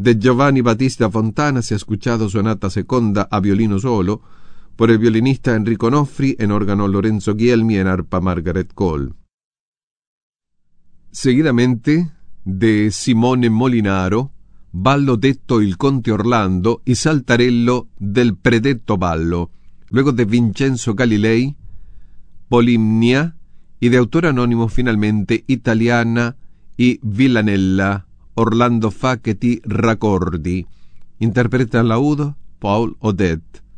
De Giovanni Battista Fontana se ha escuchado Sonata Seconda a violino solo por el violinista Enrico Nofri, en órgano Lorenzo Ghielmi, en arpa Margaret Cole. Seguidamente, de Simone Molinaro, ballo detto Il Conte Orlando y saltarello del predetto ballo. Luego de Vincenzo Galilei, Polimnia, y de autor anónimo finalmente Italiana y Villanella, Orlando fa che ti raccordi. Interpreta al laudo Paul Odette.